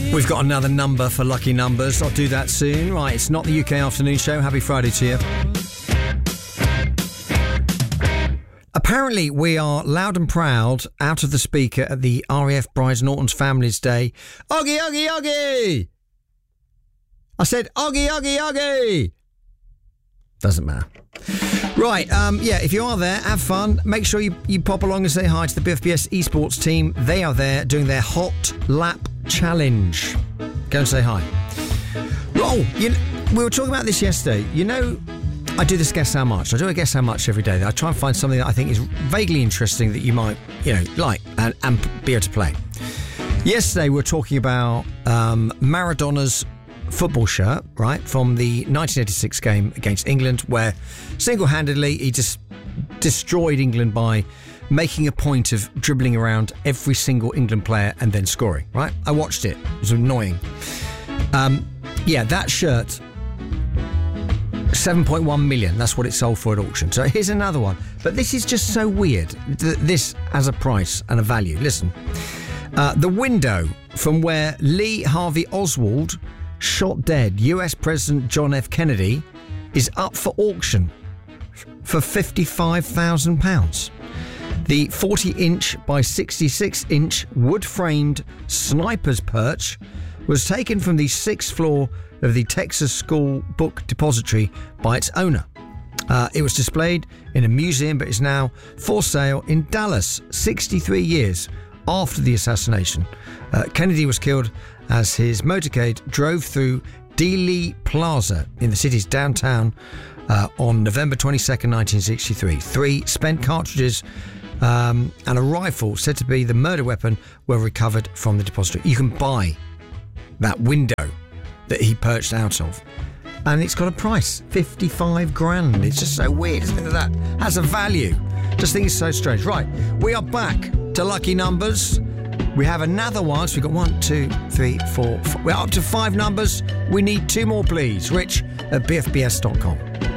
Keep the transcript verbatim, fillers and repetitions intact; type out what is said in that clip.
We've got another number for lucky numbers. I'll do that soon. Right, it's not the U K Afternoon Show. Happy Friday to you. Apparently, we are loud and proud out of the speaker at the R A F Brides Norton's Families Day. Oggy, Oggy, Oggy! I said, Oggy, Oggy, Oggy! Doesn't matter. Right, um, yeah, if you are there, have fun. Make sure you, you pop along and say hi to the B F B S esports team. They are there doing their Hot Lap Challenge. Go and say hi. Oh, you know, we were talking about this yesterday. You know, I do this Guess How Much. I do a Guess How Much every day. I try and find something that I think is vaguely interesting that you might, you know, like and, and be able to play. Yesterday we were talking about um, Maradona's football shirt, right, from the nineteen eighty-six game against England, where single-handedly he just destroyed England by making a point of dribbling around every single England player and then scoring, right? I watched it. It was annoying. Um, yeah, that shirt, seven point one million. That's what it sold for at auction. So here's another one. But this is just so weird, that this has a price and a value. Listen. Uh, the window from where Lee Harvey Oswald shot dead U S President John F. Kennedy is up for auction for fifty-five thousand pounds. The forty-inch by sixty-six inch wood-framed sniper's perch was taken from the sixth floor of the Texas School Book Depository by its owner. Uh, it was displayed in a museum but is now for sale in Dallas, sixty-three years after the assassination. Uh, Kennedy was killed as his motorcade drove through Dealey Plaza in the city's downtown uh, on November twenty-second, nineteen sixty-three. Three spent cartridges um, and a rifle said to be the murder weapon were recovered from the depository. You can buy that window that he perched out of, and it's got a price, fifty-five grand. It's just so weird, isn't it? That has a value. Just think it's so strange. Right, we are back to lucky numbers. We have another one. So we've got one, two, three, four, four. We're up to five numbers. We need two more, please. Rich at b f b s dot com.